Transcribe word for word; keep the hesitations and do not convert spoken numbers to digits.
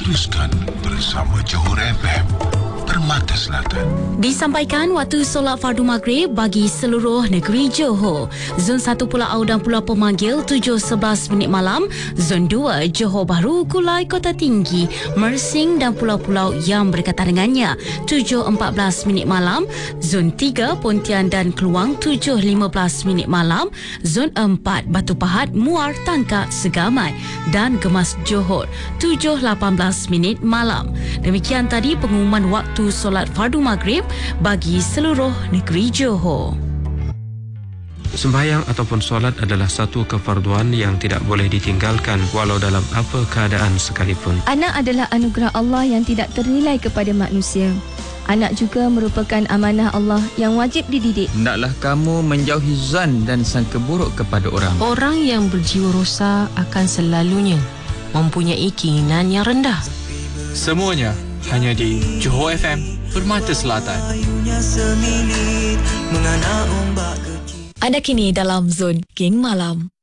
Teruskan bersama Johor F M, Permata Selatan. Disampaikan waktu solat fardu maghrib bagi seluruh negeri Johor. Zon satu Pulau dan Pulau Pemanggil tujuh sebelas minit malam. Zon dua Johor Bahru, Kulai, Kota Tinggi, Mersing dan pulau-pulau yang berdekatan dengannya tujuh empat belas minit malam. Zon tiga Pontian dan Keluang tujuh lima belas minit malam. Zon empat Batu Pahat, Muar, Tangkak, Segamai dan Gemas Johor tujuh lapan belas minit malam. Demikian tadi pengumuman waktu solat fardu maghrib bagi seluruh negeri Johor. Sembahyang ataupun solat adalah satu kefarduan yang tidak boleh ditinggalkan walau dalam apa keadaan sekalipun. Anak adalah anugerah Allah yang tidak ternilai kepada manusia. Anak juga merupakan amanah Allah yang wajib dididik. Hendaklah kamu menjauhi zan dan sangka buruk kepada orang. Orang yang berjiwa rosak akan selalunya mempunyai keinginan yang rendah. Semuanya hanya di Johor F M, Permata Selatan. Anda kini dalam Zon King Malam.